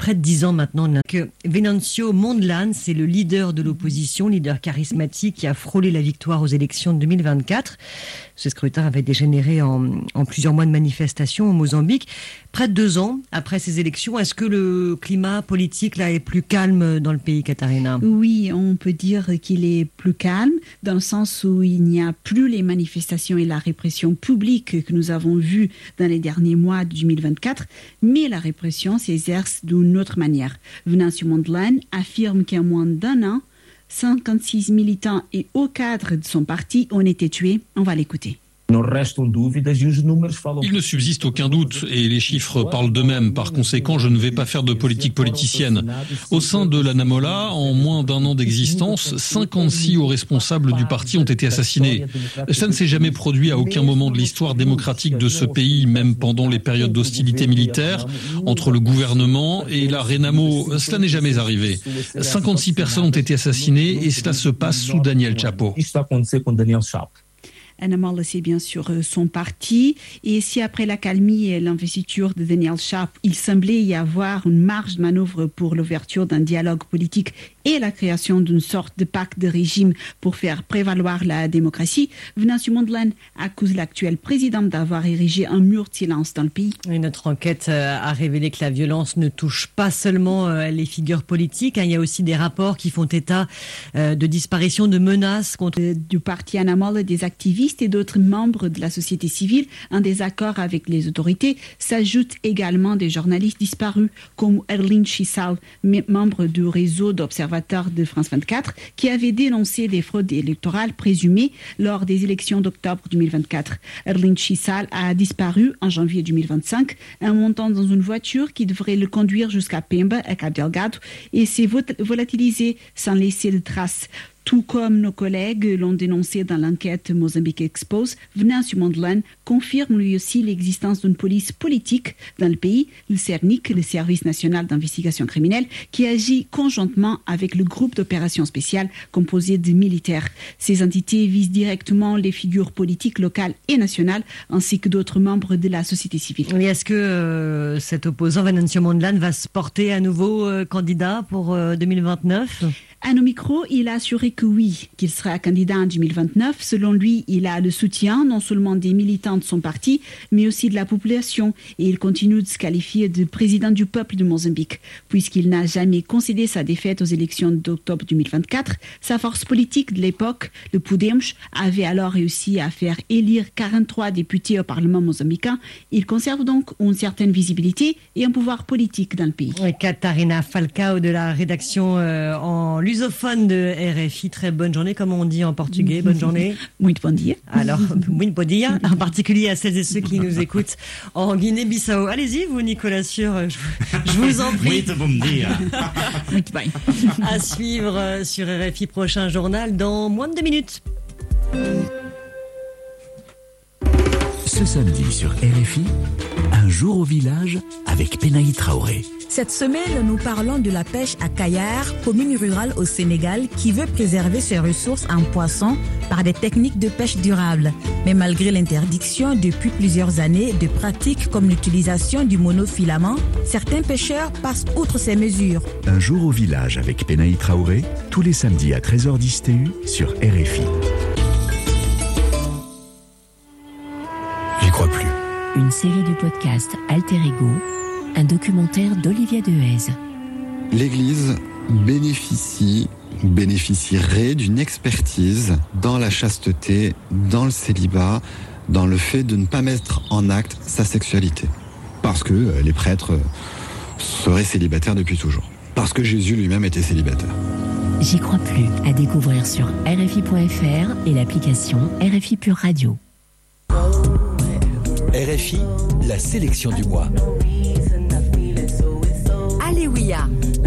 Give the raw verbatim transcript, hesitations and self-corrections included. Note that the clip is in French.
près de dix ans maintenant que Venancio Mondlane, c'est le leader de l'opposition, leader charismatique qui a frôlé la victoire aux élections de deux mille vingt-quatre. Ce scrutin avait dégénéré en, en plusieurs mois de manifestations au Mozambique. Près de deux ans après ces élections, est-ce que le climat politique là est plus calme dans le pays, Katharina? Oui, on peut dire qu'il est plus calme dans le sens où il n'y a plus les manifestations et la répression publique que nous avons vues dans les derniers mois de deux mille vingt-quatre, mais la répression s'exerce d'une autre manière. Venancio Mondlane affirme qu'en moins d'un an, cinquante-six militants et hauts cadres de son parti ont été tués. On va l'écouter. Il ne subsiste aucun doute et les chiffres parlent d'eux-mêmes. Par conséquent, je ne vais pas faire de politique politicienne. Au sein de l'Anamola, en moins d'un an d'existence, cinquante-six hauts responsables du parti ont été assassinés. Ça ne s'est jamais produit à aucun moment de l'histoire démocratique de ce pays, même pendant les périodes d'hostilité militaire entre le gouvernement et la Renamo. Cela n'est jamais arrivé. cinquante-six personnes ont été assassinées et cela se passe sous Daniel Chapo. Anamola, c'est bien sûr son parti. Et si après l'accalmie et l'investiture de Daniel Chapo, il semblait y avoir une marge de manœuvre pour l'ouverture d'un dialogue politique et la création d'une sorte de pacte de régime pour faire prévaloir la démocratie, Venancio Mondlane accuse l'actuel président d'avoir érigé un mur de silence dans le pays. Et notre enquête a révélé que la violence ne touche pas seulement les figures politiques. Il y a aussi des rapports qui font état de disparition, de menaces contre... Du parti Anamola, des activistes et d'autres membres de la société civile en désaccord avec les autorités, s'ajoutent également des journalistes disparus comme Erline Chissal, membre du réseau d'observateurs de France vingt-quatre, qui avait dénoncé des fraudes électorales présumées lors des élections d'octobre deux mille vingt-quatre. Erline Chissal a disparu en janvier deux mille vingt-cinq en montant dans une voiture qui devrait le conduire jusqu'à Pemba, à Cabo Delgado, et s'est volatilisé sans laisser de traces. Tout comme nos collègues l'ont dénoncé dans l'enquête Mozambique Expose, Venancio Mondlane confirme lui aussi l'existence d'une police politique dans le pays, le CERNIC, le Service national d'investigation criminelle, qui agit conjointement avec le groupe d'opérations spéciales composé de militaires. Ces entités visent directement les figures politiques locales et nationales, ainsi que d'autres membres de la société civile. Et est-ce que euh, cet opposant, Venancio Mondlane, va se porter à nouveau euh, candidat pour euh, deux mille vingt-neuf ? À nos micros, il a assuré que oui, qu'il sera candidat en deux mille vingt-neuf. Selon lui, il a le soutien non seulement des militants de son parti, mais aussi de la population. Et il continue de se qualifier de président du peuple de Mozambique. Puisqu'il n'a jamais concédé sa défaite aux élections d'octobre deux mille vingt-quatre, sa force politique de l'époque, le Podemos, avait alors réussi à faire élire quarante-trois députés au Parlement mozambicain. Il conserve donc une certaine visibilité et un pouvoir politique dans le pays. Oui, Katharina Falcao de la rédaction euh, en lusophone de R F I. Très bonne journée, comme on dit en portugais. Bonne journée. Muito bom dia. Alors, muito bom dia, en particulier à celles et ceux qui nous écoutent en Guinée-Bissau. Allez-y, vous, Nicolas Sûr, je, je vous en prie. Muito bom dia. Muito bem. À suivre sur R F I, prochain journal dans moins de deux minutes. Ce samedi sur R F I, un jour au village avec Penaï Traoré. Cette semaine, nous parlons de la pêche à Kayar, commune rurale au Sénégal, qui veut préserver ses ressources en poissons par des techniques de pêche durables. Mais malgré l'interdiction depuis plusieurs années de pratiques comme l'utilisation du monofilament, certains pêcheurs passent outre ces mesures. Un jour au village avec Penaï Traoré, tous les samedis à treize heures dix T U sur R F I. J'y crois plus. Une série de podcasts Alter Ego, un documentaire d'Olivia Dehaze. L'Église bénéficie, bénéficierait d'une expertise dans la chasteté, dans le célibat, dans le fait de ne pas mettre en acte sa sexualité. Parce que les prêtres seraient célibataires depuis toujours. Parce que Jésus lui-même était célibataire. J'y crois plus, à découvrir sur R F I point F R et l'application R F I Pure Radio. R F I, la sélection du mois. Alléluia.